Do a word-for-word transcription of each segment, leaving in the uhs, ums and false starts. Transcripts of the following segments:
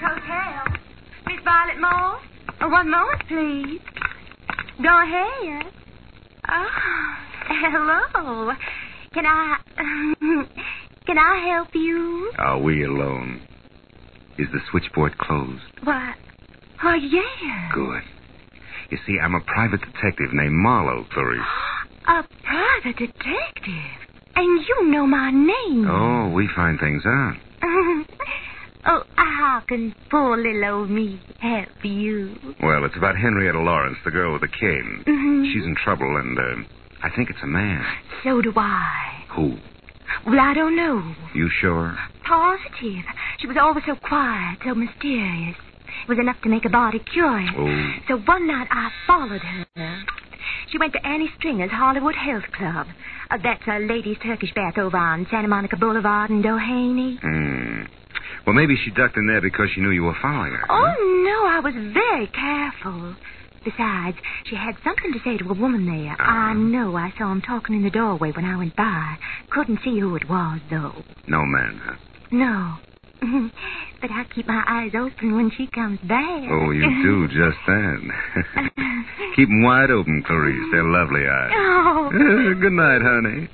Hotel. Miss Violet Moore? Oh, one moment, please. Go ahead. Oh, hello. Can I... Can I help you? Are we alone? Is the switchboard closed? What? Oh, yeah. Good. You see, I'm a private detective named Marlowe, Clarice. A private detective? And you know my name. Oh, we find things out. Oh, how can poor little old me help you? Well, it's about Henrietta Lawrence, the girl with the cane. Mm-hmm. She's in trouble, and uh, I think it's a man. So do I. Who? Well, I don't know. You sure? Positive. She was always so quiet, so mysterious. It was enough to make a body curious. Oh. So one night I followed her. She went to Annie Stringer's Hollywood Health Club. Uh, that's a ladies' Turkish bath over on Santa Monica Boulevard in Doheny. Hmm. Well, maybe she ducked in there because she knew you were following her. Oh, huh? no, I was very careful. Besides, she had something to say to a woman there. Uh-huh. I know I saw him talking in the doorway when I went by. Couldn't see who it was, though. No man, huh? No. But I keep my eyes open when she comes back. Oh, you do just that. Keep them wide open, Clarice. They're lovely eyes. Oh. Good night, honey.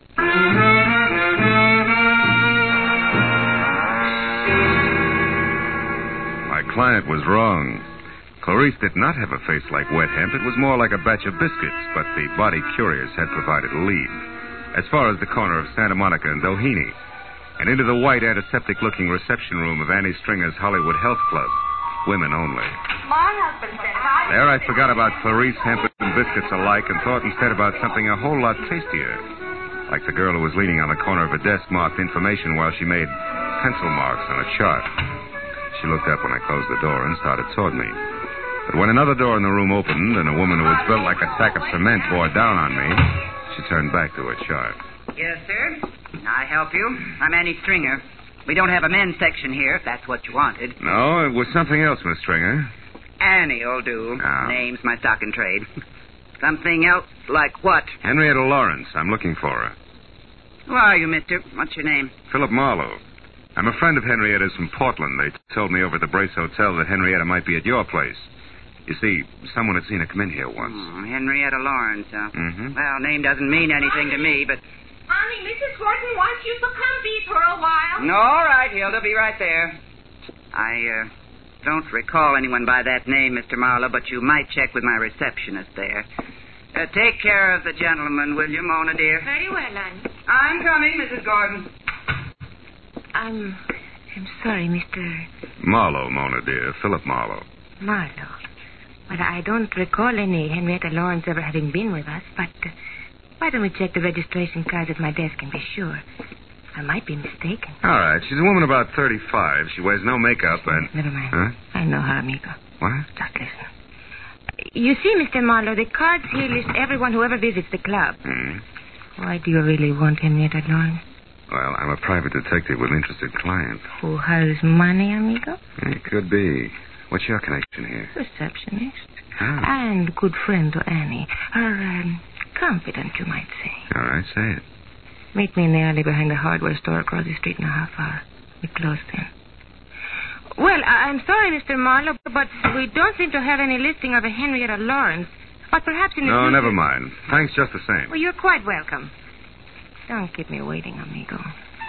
My client was wrong. Clarice did not have a face like wet hemp. It was more like a batch of biscuits, but the body curious had provided a lead. As far as the corner of Santa Monica and Doheny, and into the white, antiseptic-looking reception room of Annie Stringer's Hollywood Health Club. Women only. My husband said hi. There I forgot about Clarice, hemp, and biscuits alike and thought instead about something a whole lot tastier. Like the girl who was leaning on the corner of a desk marked information while she made pencil marks on a chart. She looked up when I closed the door and started toward me. But when another door in the room opened and a woman who was built like a sack of cement bore down on me, she turned back to her chart. Yes, sir. I help you. I'm Annie Stringer. We don't have a men's section here, if that's what you wanted. No, it was something else, Miss Stringer. Annie'll do. Oh. Name's my stock and trade. Something else like what? Henrietta Lawrence. I'm looking for her. Who are you, mister? What's your name? Philip Marlowe. I'm a friend of Henrietta's from Portland. They told me over at the Brace Hotel that Henrietta might be at your place. You see, someone had seen her come in here once. Oh, Henrietta Lawrence, huh? Mm-hmm. Well, name doesn't mean anything to me, but... Honey, Missus Horton wants you to come be for a while. No, all right, Hilda, be right there. I, uh, don't recall anyone by that name, Mister Marlowe, but you might check with my receptionist there. Uh, take care of the gentleman, will you, Mona, dear? Very well, Annie. I'm coming, Missus Gordon. I'm... I'm sorry, Mister Marlowe, Mona, dear. Philip Marlowe. Marlowe. Well, I don't recall any Henrietta Lawrence ever having been with us, but uh, why don't we check the registration cards at my desk and be sure? I might be mistaken. All right. She's a woman about thirty-five. She wears no makeup and... Never mind. Huh? I know her, amigo. What? Just listen. You see, Mister Marlowe, the cards here list everyone who ever visits the club. Hmm. Why do you really want Henrietta Lawrence? Well, I'm a private detective with interested clients. Who has money, amigo? It could be. What's your connection here? Receptionist. Oh. And good friend to Annie. Her, um, confidant, you might say. All right, say it. Meet me in the alley behind the hardware store across the street in a half hour. We close then. Well, I- I'm sorry, Mister Marlowe, but we don't seem to have any listing of a Henrietta Lawrence. But perhaps in the No, future... never mind. Thanks just the same. Well, you're quite welcome. Don't keep me waiting, amigo.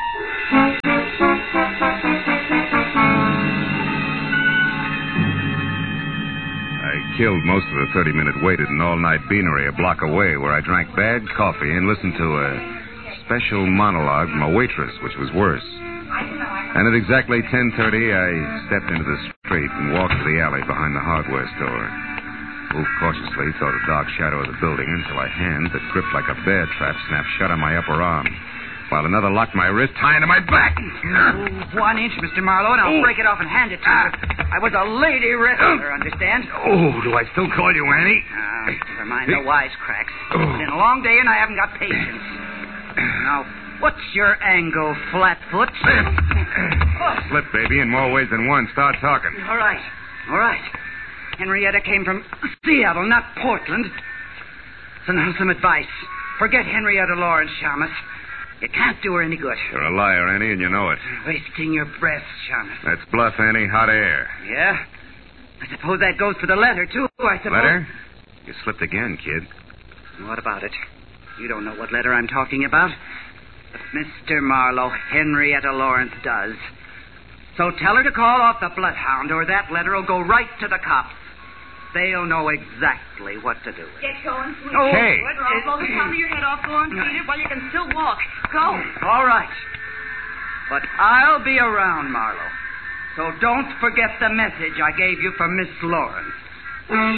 I killed most of the thirty-minute wait at an all-night beanery a block away where I drank bad coffee and listened to a special monologue from a waitress, which was worse. And at exactly ten thirty, I stepped into the street and walked to the alley behind the hardware store. Moved cautiously toward the dark shadow of the building until a hand that gripped like a bear trap snapped shut on my upper arm, while another locked my wrist, tying to my back. Oh, one inch, Mister Marlowe, and I'll Oh. break it off and hand it to you. I was a lady wrestler, understand? Oh, do I still call you Annie? Uh, never mind the wisecracks. Oh. It's been a long day, and I haven't got patience. Now, what's your angle, Flatfoot? Slip, baby, in more ways than one. Start talking. All right, all right. Henrietta came from Seattle, not Portland. So now some advice. Forget Henrietta Lawrence, Shamus. You can't do her any good. You're a liar, Annie, and you know it. Wasting your breath, Jonathan. That's bluff, Annie. Hot air. Yeah? I suppose that goes for the letter, too, I suppose. Letter? You slipped again, kid. What about it? You don't know what letter I'm talking about. But Mister Marlowe, Henrietta Lawrence does. So tell her to call off the bloodhound, or that letter will go right to the cops. They'll know exactly what to do with it. Get going, sweetie. Oh, Hey. What? Uh, blow the top of your head off. Go on, feed it while you can still walk. Go. All right. But I'll be around, Marlowe. So don't forget the message I gave you for Miss Lawrence.